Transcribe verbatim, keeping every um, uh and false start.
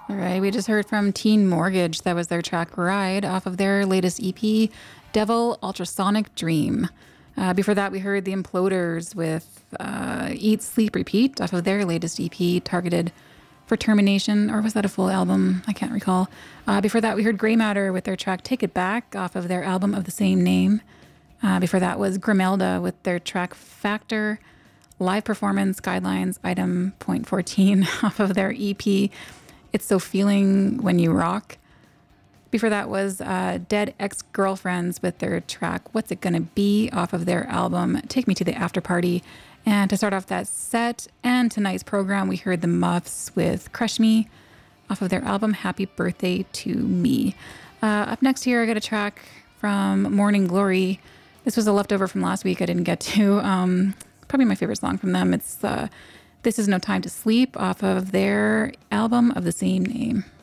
All right, we just heard from Teen Mortgage. That was their track Ride off of their latest E P, Devil Ultrasonic Dream. Uh, before that, we heard The Imploders with uh, Eat, Sleep, Repeat off of their latest E P, Targeted for Termination, or was that a full album? I can't recall. Uh, before that, we heard Grey Matter with their track Take It Back off of their album of the same name. Uh, before that was Grimelda with their track Factor, live performance guidelines, item point fourteen off of their E P, It's So Feeling When You Rock. Before that was uh, Dead Ex-Girlfriends with their track What's It Gonna Be off of their album Take Me to the After Party. And to start off that set and tonight's program, we heard the Muffs with Crush Me off of their album Happy Birthday to Me. Uh, up next here, I got a track from Morning Glory. This was a leftover from last week I didn't get to. Um, probably my favorite song from them. It's uh, This Is No Time to Sleep off of their album of the same name.